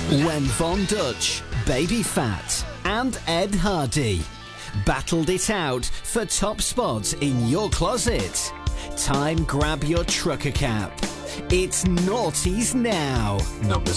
When Von Dutch, Baby Fat, and Ed Hardy battled it out for top spots in your closet, time grab your trucker cap. It's Naughties Now. Number